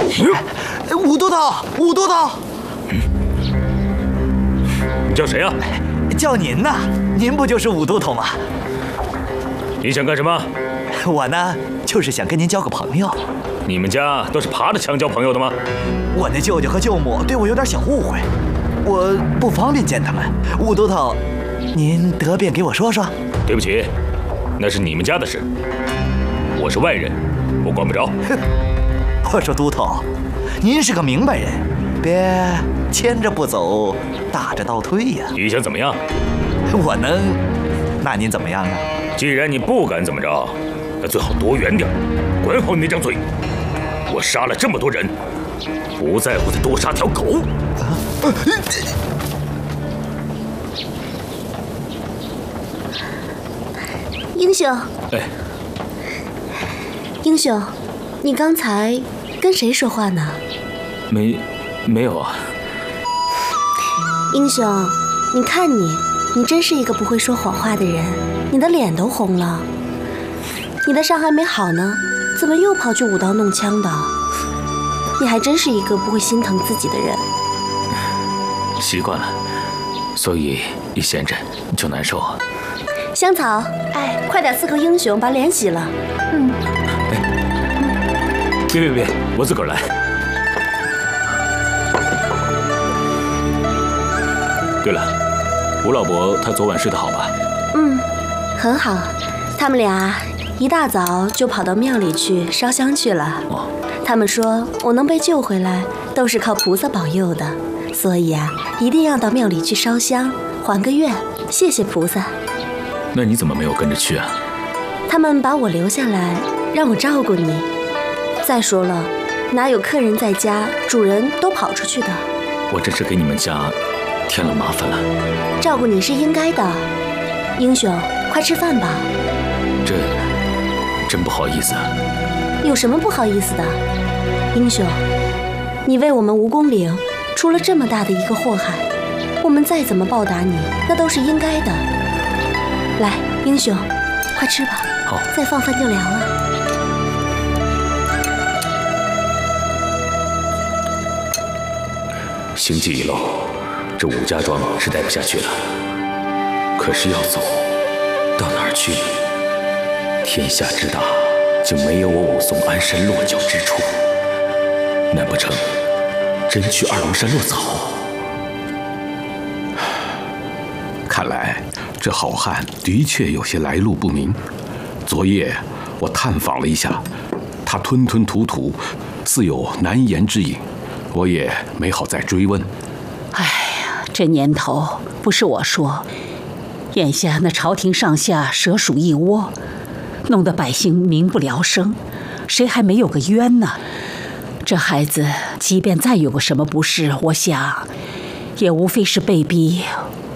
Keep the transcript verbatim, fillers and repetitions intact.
武都头，武都头， 你叫谁啊？ 叫您呐，您不就是武都头吗？ 你想干什么？ 我呢，就是想跟您交个朋友。 你们家都是爬着墙交朋友的吗？ 我那舅舅和舅母对我有点小误会，我不方便见他们。武都头，您得便给我说说。 对不起，那是你们家的事，我是外人，我管不着。 我说都头，您是个明白人，别牵着不走，打着倒退呀。 你想怎么样？ 我能拿您怎么样啊？ 既然你不敢怎么着，那最好躲远点，管好你那张嘴。我杀了这么多人，不在乎再多杀条狗。啊、 英雄， 哎， 英雄，你刚才跟谁说话呢？ 没，没有啊。 英雄，你看你，你真是一个不会说谎话的人，你的脸都红了。你的伤还没好呢，怎么又跑去舞刀弄枪的？你还真是一个不会心疼自己的人。 习惯了，所以一闲着就难受。 香草，哎，快点伺候英雄把脸洗了。嗯。 哎，别别别，我自个儿来。对了，吴老伯他昨晚睡得好吧？ 嗯，很好。他们俩一大早就跑到庙里去烧香去了。 哦。 他们说我能被救回来，都是靠菩萨保佑的，所以啊，一定要到庙里去烧香，还个愿，谢谢菩萨。 那你怎么没有跟着去啊？ 他们把我留下来，让我照顾你。再说了，哪有客人在家，主人都跑出去的？ 我真是给你们家添了麻烦了。 照顾你是应该的。英雄，快吃饭吧。 这真不好意思啊。 有什么不好意思的？英雄，你为我们蜈蚣岭出了这么大的一个祸害，我们再怎么报答你，那都是应该的。来，英雄，快吃吧。 好， 再放饭就凉了。 行迹已露，这武家庄是待不下去了。可是要走，到哪儿去？天下之大，竟没有我武松安身落脚之处。难不成真去二龙山落草？ 看来这好汉的确有些来路不明。昨夜我探访了一下，他吞吞吐吐，似有难言之隐，我也没好再追问。 哎呀，这年头不是我说，眼下那朝廷上下蛇鼠一窝，弄得百姓民不聊生，谁还没有个冤呢？这孩子即便再有个什么不是，我想也无非是被逼